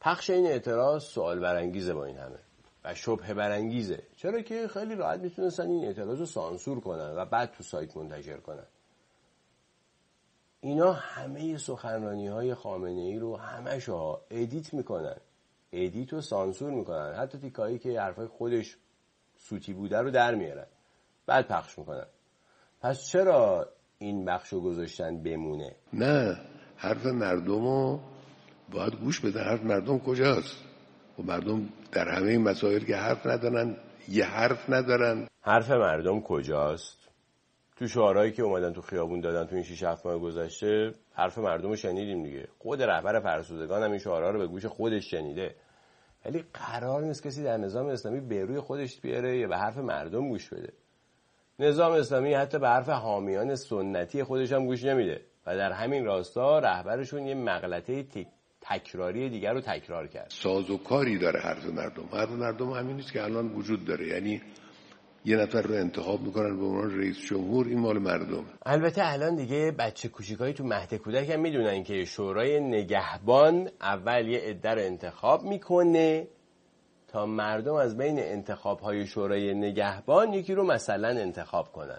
پخش این اعتراض سوال برانگیزه با این همه و شبهه برانگیزه، چرا که خیلی راحت میتونستن این اعتراض رو سانسور کنن و بعد تو سایت منتشر کنن. اینا همه سخنرانی‌های خامنه‌ای رو همشو ادیت میکنن، ادیت و سانسور میکنن، حتی تیکایی که حرفای خودش سوتی بوده رو در میارن بعد پخش میکنن. پس چرا این بخشو گذاشتن بمونه؟ نه، حرف مردمو باید گوش بدن. حرف مردم کجاست؟ و مردم در همه این مسائل که حرف ندارن، یه حرف ندارن. حرف مردم کجاست؟ تو شعارهایی که اومدن تو خیابون دادن تو این 6-7 ماه گذشته، حرف مردم رو شنیدیم دیگه. خود رهبر فرسودگان هم این شعارها رو به گوش خودش شنیده. ولی قرار نیست کسی در نظام اسلامی به روی خودش بیاره یا به حرف مردم گوش بده. نظام اسلامی حتی به حرف حامیان سنتی خودش هم گوش نمیده و در همین راستا رهبرشون یه مغلطه تکراری دیگر رو تکرار کرد. سازوکاری داره حرف مردم. حرف مردم همین نیست که الان وجود داره، یعنی یه نفر رو انتخاب میکنن به عنوان رئیس جمهور، این مال مردم. البته الان دیگه بچه کوچیکایی تو مهد کودک هم میدونن که شورای نگهبان اول یه عده رو انتخاب میکنه تا مردم از بین انتخاب‌های شورای نگهبان یکی رو مثلا انتخاب کنن.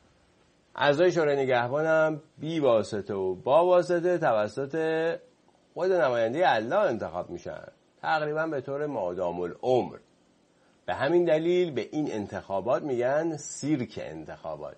اعضای شورای نگهبان هم بی واسطه و با واسطه توسط خود نماینده الله انتخاب میشن، تقریبا به طور مادام العمر. به همین دلیل به این انتخابات میگن سیرک انتخابات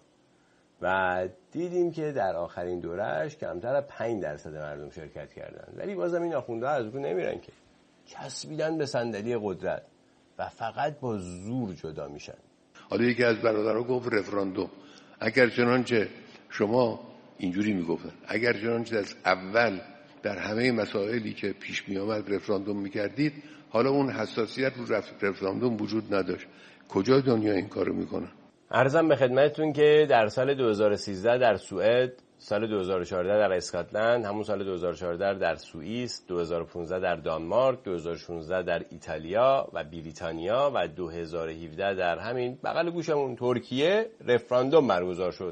و دیدیم که در آخرین دورش کمتر از 5% مردم شرکت کردن، ولی بازم این آخوندها از اون نمیرن که چسبیدن به صندلی قدرت و فقط با زور جدا میشن. حالا یکی از برادرها گفت رفراندوم. اگر چنانچه شما اینجوری میگفتن، اگر چنانچه از اول در همه مسائلی که پیش می آمد رفراندوم میکردید، حالا اون حساسیت رو رفراندوم وجود نداشت. کجا دنیا این کارو میکنن؟ عرضم به خدمتتون که در سال 2013 در سوئد، سال 2014 در اسکاتلند، همون سال 2014 در سوئیس، 2015 در دانمارک، 2016 در ایتالیا و بریتانیا و 2017 در همین بغل گوشمون ترکیه رفراندوم برگزار شد.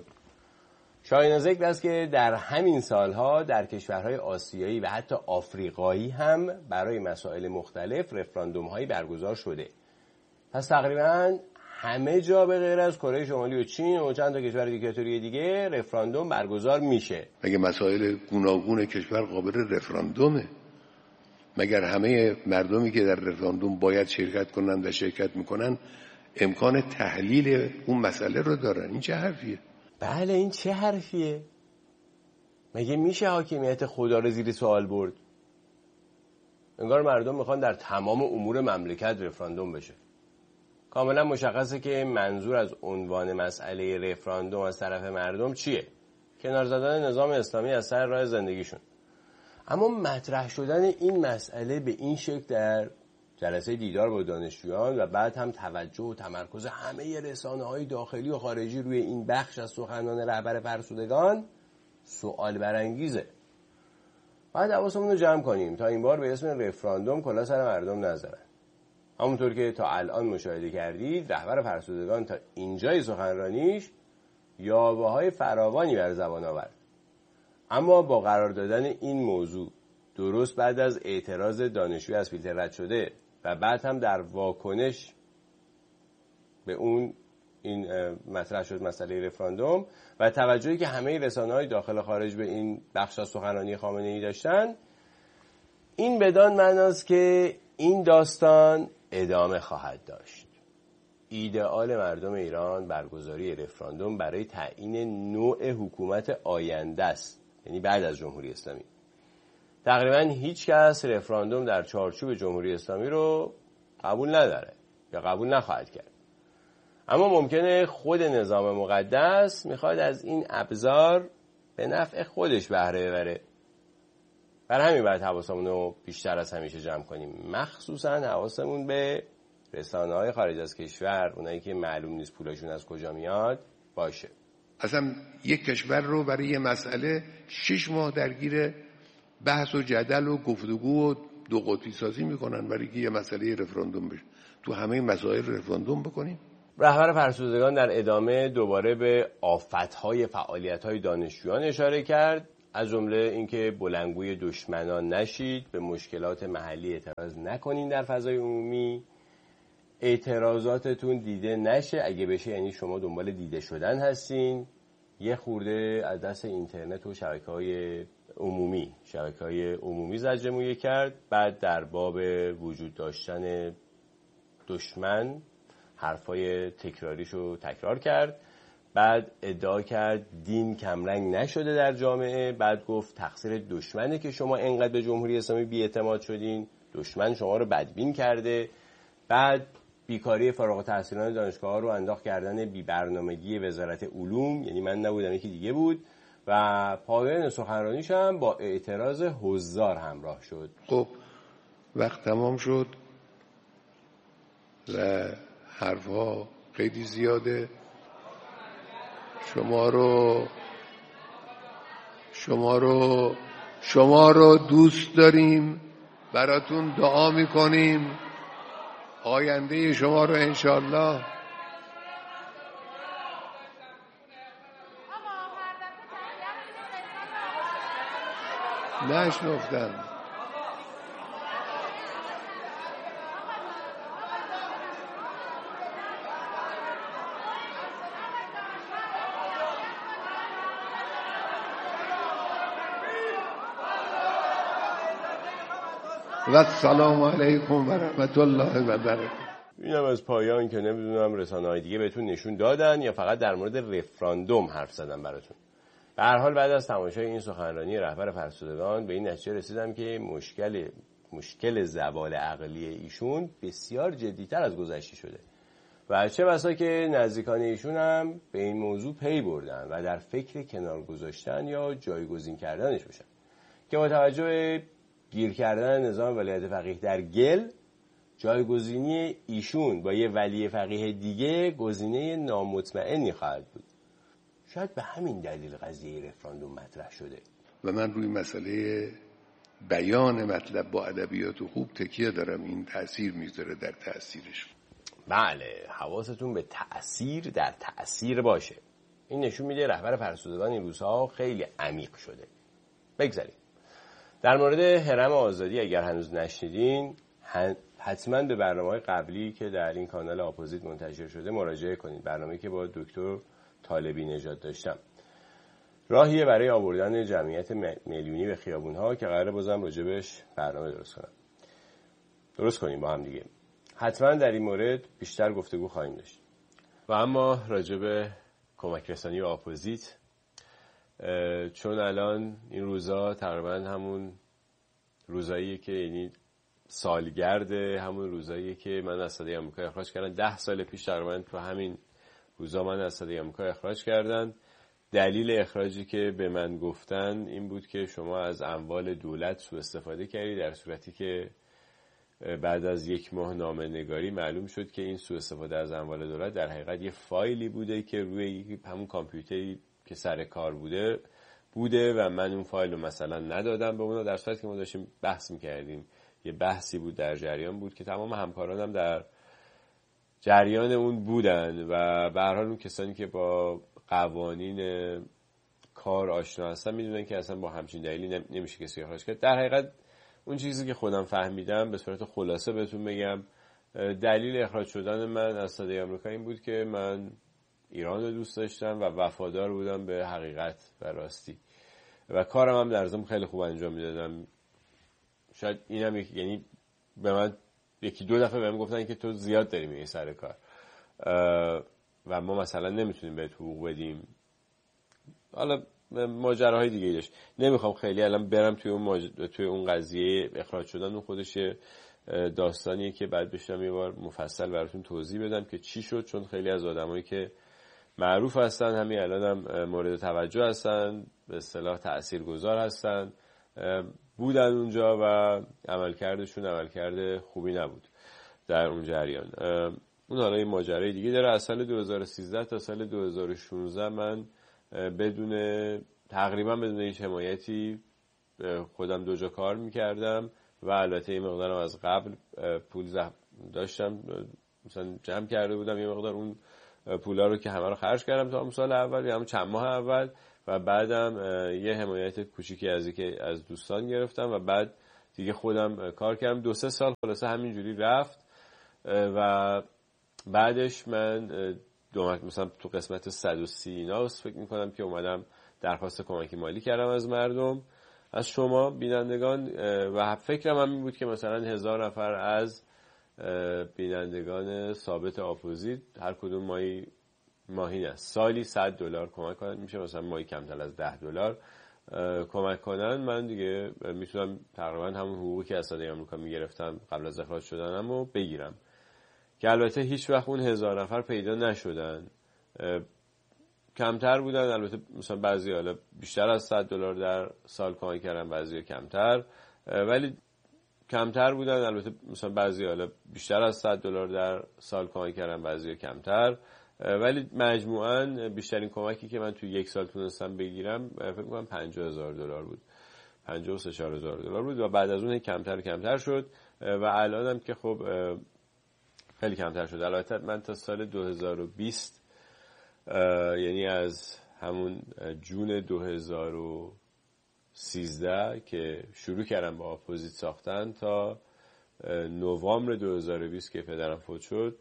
شایان ذکر است که در همین سالها در کشورهای آسیایی و حتی آفریقایی هم برای مسائل مختلف رفراندوم هایی برگزار شده. پس تقریباً همه جا به غیر از کره شمالی و چین و چند تا کشور دیکتاتوری دیگه رفراندوم برگزار میشه. مگه مسائل گوناگون کشور قابل رفراندومه؟ مگر همه مردمی که در رفراندوم باید شرکت کنن و شرکت میکنن امکان تحلیل اون مسئله رو دارن؟ این چه حرفیه؟ بله این چه حرفیه؟ مگه میشه حاکمیت خدا رو زیر سوال برد؟ انگار مردم میخوان در تمام امور مملکت رفراندوم بشه. کاملا مشخصه که منظور از عنوان مسئله رفراندوم از طرف مردم چیه؟ کنار زدن نظام اسلامی از سر راه زندگیشون. اما مطرح شدن این مسئله به این شکل در جلسه دیدار با دانشجویان و بعد هم توجه و تمرکز همه رسانه‌های داخلی و خارجی روی این بخش از سخنان رهبر فرسودگان سوال برانگیزه. باید حواسمون رو جمع کنیم تا این بار به اسم رفراندوم کلا سر مردم نذارن. همونطور که تا الان مشاهده کردید رهبر فرسودگان تا اینجای سخنرانیش یاوه‌های فراوانی بر زبان آورد، اما با قرار دادن این موضوع درست بعد از اعتراض دانشجوی از فیلتر رد شده و بعد هم در واکنش به اون این مطرح شد مسئله رفراندوم و توجهی که همه رسانه‌های داخل و خارج به این بخش از سخنرانی خامنه‌ای داشتن، این بدان معناست که این داستان ادامه خواهد داشت. ایدئال مردم ایران برگزاری رفراندوم برای تعیین نوع حکومت آینده است، یعنی بعد از جمهوری اسلامی. تقریبا هیچ کس رفراندوم در چارچوب جمهوری اسلامی رو قبول نداره یا قبول نخواهد کرد. اما ممکنه خود نظام مقدس میخواد از این ابزار به نفع خودش بهره ببره. برای همین باید حواسمون رو بیشتر از همیشه جمع کنیم، مخصوصا حواسمون به رسانه‌های خارج از کشور، اونایی که معلوم نیست پولاشون از کجا میاد باشه. اصلا یک کشور رو برای یه مسئله 6 ماه درگیر بحث و جدل و گفتگو و دو قطبی سازی میکنن برای که یه مسئله رفراندوم بشه. تو همه مسائل رفراندوم بکنیم؟ رهبر فرسودگان در ادامه دوباره به آفت‌های فعالیت‌های دانشجویان اشاره کرد، از جمله اینکه بلندگوی دشمنان نشید، به مشکلات محلی اعتراض نکنین در فضای عمومی، اعتراضاتتون دیده نشه، اگه بشه یعنی شما دنبال دیده شدن هستین، یه خورده از دست اینترنت و شبکه‌های عمومی زجرمویه کرد. بعد در باب وجود داشتن دشمن حرفای تکراریشو تکرار کرد. بعد ادعا کرد دین کمرنگ نشده در جامعه. بعد گفت تقصیر دشمنه که شما انقدر به جمهوری اسلامی بی‌اعتماد شدین، دشمن شما رو بدبین کرده. بعد بیکاری فارغ التحصیلان دانشگاه‌ها رو انداخت کردن بی‌برنامگی وزارت علوم، یعنی من نبودم یکی دیگه بود، و پایان سخنرانیش هم با اعتراض حضار همراه شد. خب وقت تمام شد و حرفها خیلی زیاده. شما رو دوست داریم، براتون دعا میکنیم، آینده شما رو انشالله نشنفتم. و السلام علیکم و رحمت الله و برکاته. اینم از پایان که نمیدونم رسانه‌های دیگه بهتون نشون دادن یا فقط در مورد رفراندوم حرف زدن براتون. به هر حال بعد از تماشای این سخنرانی رهبر فرسودگان به این نتیجه رسیدم که مشکل زوال عقلی ایشون بسیار جدی‌تر از گذشته شده و چه بسا که نزدیکان ایشون هم به این موضوع پی بردن و در فکر کنار گذاشتن یا جایگزین کردنش باشن که با توجه به گیر کردن نظام ولایت فقیه در گل، جایگزینی ایشون با یه ولی فقیه دیگه گزینه نامطمئنی خواهد بود. شاید به همین دلیل قضیه رفراندوم مطرح شده و من روی مسئله بیان مطلب با ادبیات خوب تکیه دارم. این تأثیر میذاره در تأثیرش. بله، حواستون به تأثیر در تأثیر باشه. این نشون میده رهبر فرسودگان این روزها خیلی عمیق شده. بگذاریم در مورد هرم آزادی اگر هنوز نشنیدین حتما به برنامه‌های قبلی که در این کانال آپوزیت منتشر شده مراجعه کنید. برنامه‌ای که با دکتر طالبی نژاد داشتم راهیه برای آوردن جمعیت میلیونی به خیابون‌ها که قراره بازم راجبش برنامه درست کنیم با هم دیگه. حتما در این مورد بیشتر گفتگو خواهیم داشت. و اما راجب کمک رسانی و آپوزیت، چون الان این روزا تقریبا همون روزاییه که یعنی سالگرد همون روزاییه که من از صدای آمریکا اخراج کردن. 10 سال پیش تقریبا تو همین روزا من از صدای آمریکا اخراج کردن. دلیل اخراجی که به من گفتن این بود که شما از اموال دولت سوء استفاده کردی، در صورتی که بعد از 1 ماه نامه‌نگاری معلوم شد که این سوء استفاده از اموال دولت در حقیقت یه فایلی بوده که روی همون کامپیوتری که سر کار بوده و من اون فایل رو مثلا ندادم به اونا، در صورتی که ما داشتیم بحث می‌کردیم. یه بحثی بود در جریان بود که تمام همکارانم در جریان اون بودن و به هر حال اون کسانی که با قوانین کار آشنا هستن میدونن که اصلا با همچین دلیلی نمیشه کسی اخراج کرد. در حقیقت اون چیزی که خودم فهمیدم به صورت خلاصه بهتون بگم، دلیل اخراج شدن من از صدای آمریکا این بود که من ایران رو دوست داشتم و وفادار بودم به حقیقت و راستی و کارم هم در ضمن خیلی خوب انجام میدادم. شاید اینم یعنی به من 1-2 دفعه بهم گفتن که تو زیاد داری میری سر کار و ما مثلا نمیتونیم بهت حقوق بدیم. حالا ماجراهای دیگه داشت، نمیخوام خیلی الان برم توی اون قضیه اخراج شدن. اون خودش داستانیه که بعد بشم یه بار مفصل براتون توضیح بدم که چی شد، چون خیلی از آدمایی که معروف هستن همین الان هم مورد توجه هستن، به اصطلاح تاثیرگذار هستن، بودن اونجا و عملکردشون عملکرد خوبی نبود در اون جریان. اون حالا این ماجرای دیگه داره. از سال 2013 تا سال 2016 من تقریبا بدون هیچ حمایتی خودم 2 جا کار میکردم و البته این مقدارم از قبل پول داشتم، مثلا جمع کرده بودم یه مقدار اون پولا رو که همه رو خرج کردم تا اون سال اول یا همون چند ماه اول و بعدم یه حمایت کوچیکی از دوستان گرفتم و بعد دیگه خودم کار کردم. 2-3 سال خلاصه همینجوری رفت و بعدش من مثلا تو قسمت 130 اینا فکر میکنم که اومدم درخواست کمک مالی کردم از مردم، از شما بینندگان، و فکرم هم این بود که مثلا 1000 نفر از بینندگان ثابت آپوزیت هر کدوم ماهی نه سالی $100 کمک کنن، میشه مثلا ماهی کمتر از $10 کمک کنن، من دیگه میتونم تقریبا همون حقوقی که از صدای آمریکا میگرفتم قبل از اخراج شدنم رو بگیرم، که البته هیچ وقت اون 1000 نفر پیدا نشدن. کمتر بودن البته، مثلا بعضی حالا بیشتر از $100 در سال کمک کردن، بعضی کمتر، ولی کمتر بودن البته، مثلا بعضی حالا بیشتر از $100 در سال کمک کردن، بعضی کمتر، ولی مجموعاً بیشترین کمکی که من توی یک سال تونستم بگیرم فکر کنم $50,000 بود، $53,000 بود و بعد از اون کمتر شد و الانم که خب خیلی کمتر شد. البته من تا سال 2020 یعنی از همون جون 2013 که شروع کردم با اپوزیت ساختن تا نوامبر 2020 که پدرم فوت شد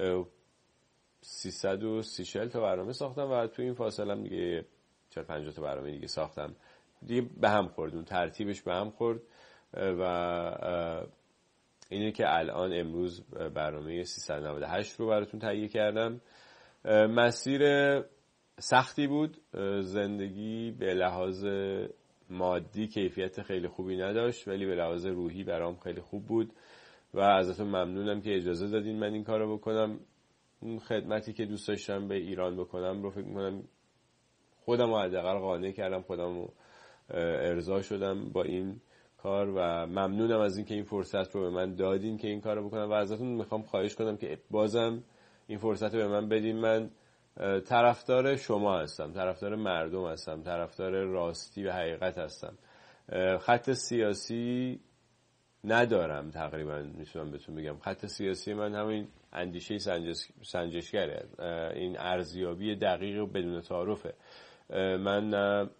330 تا برنامه ساختم و تو این فاصله هم دیگه 40-50 تا برنامه دیگه ساختم، دیگه به هم خورد، اون ترتیبش به هم خورد و اینه که الان امروز برنامه 398 رو براتون تهیه کردم. مسیر سختی بود، زندگی به لحاظ مادی کیفیت خیلی خوبی نداشت، ولی به لحاظ روحی برام خیلی خوب بود و ازتون ممنونم که اجازه دادین من این کارو بکنم. اون خدمتی که دوست داشتم به ایران بکنم رو فکر می‌کنم خودم رو حداقل قانع کردم، خودم رو ارضا شدم با این کار و ممنونم از اینکه این فرصت رو به من دادین که این کارو بکنم و ازتون میخوام خواهش کنم که بازم این فرصت رو به من بدین. من طرفدار شما هستم، طرفدار مردم هستم، طرفدار راستی و حقیقت هستم. خط سیاسی ندارم، تقریبا میتونم بهتون بگم خط سیاسی من همین اندیشه سنجشگره، این ارزیابی دقیق و بدون تعارفه. من نه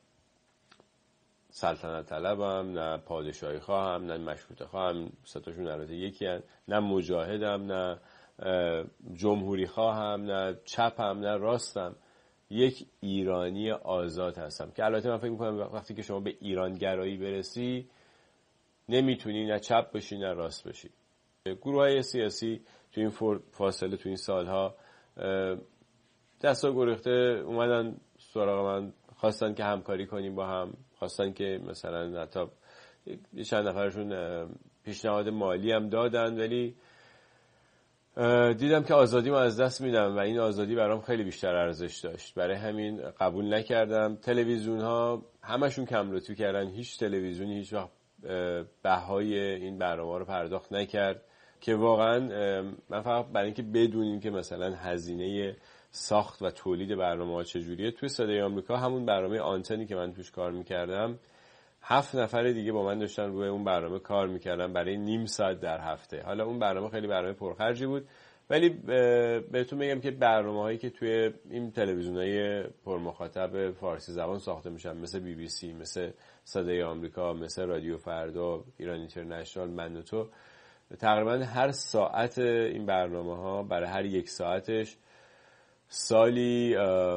سلطنت طلبم، نه پادشاهی خواهم، نه مشروطه خواهم، ستاشون البته یکی هن. نه مجاهدم، نه جمهوری خواهم، نه چپم، نه راستم. یک ایرانی آزاد هستم که البته من فکر میکنم وقتی که شما به ایران گرایی برسی نمیتونی نه چپ باشی نه راست باشی. گروه‌های سیاسی تو این فاصله تو این سالها دستا گریخته اومدن سراغ من، خواستن که همکاری کنیم با هم، خواستن که مثلا حتی چند نفرشون پیشنهاد مالی هم دادن، ولی دیدم که آزادیمو از دست میدم و این آزادی برام خیلی بیشتر ارزش داشت، برای همین قبول نکردم. تلویزیون ها همشون کم لطفی کردن، هیچ تلویزیونی هیچ وقت بهای این برنامه رو پرداخت نکرد که واقعا من فقط برای اینکه بدونین که مثلا هزینه ساخت و تولید برنامه‌ها چجوریه، توی صدای آمریکا همون برنامه آنتنی که من توش کار میکردم 7 نفر دیگه با من داشتن روی اون برنامه کار میکردن برای نیم ساعت در هفته. حالا اون برنامه خیلی برنامه پرخرجی بود، ولی بهتون میگم که برنامه‌هایی که توی این تلویزیون‌های پرمخاطب فارسی زبان ساخته میشن مثل BBC، مثل صدای آمریکا، مثل رادیو فردا، ایران اینترنشنال، من و تو، تقریبا هر ساعت این برنامه‌ها برای هر یک ساعتش سالی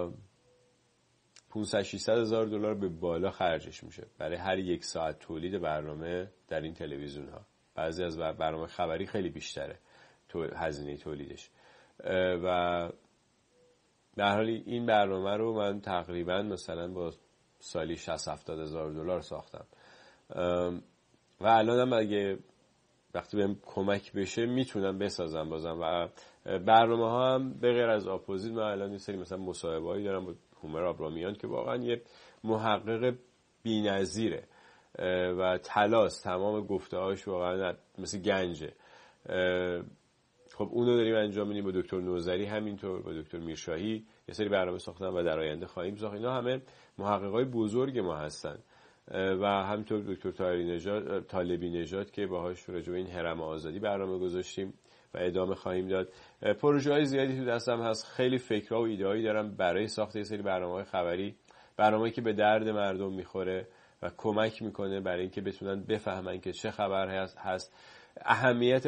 500-600 هزار دلار به بالا خرجش میشه برای هر یک ساعت تولید برنامه در این تلویزیون ها. بعضی از برنامه خبری خیلی بیشتره هزینه تولیدش و به هر حال این برنامه رو من تقریبا مثلا با سالی 60-70 هزار دلار ساختم و الانم اگه وقتی بهم کمک بشه میتونم بسازم بازم. و برنامه ها هم به غیر از آپوزیت من الان یه سری مثلا مصاحبه‌ای دارم با هومر آبرامیان که واقعا یه محقق بی‌نظیره و طلاست، تمام گفته‌هاش واقعا مثل گنجه. خب اونو داریم انجام میدیم با دکتر نوذری، همینطور با دکتر میرشاهی یه سری برنامه ساختن و در آینده خواهیم ساخت. اینا همه محققای بزرگ ما هستن و همینطور دکتر طالبی نژاد که باهاش راجع به این هرم آزادی برنامه گذاشتیم و ادامه خواهیم داد. پروژه‌های زیادی تو دستم هست، خیلی فکرها و ایده‌هایی دارم برای ساخت یه سری برنامه‌های خبری برنامه‌ای که به درد مردم میخوره و کمک میکنه برای اینکه بتونن بفهمن که چه خبر هست. اهمیت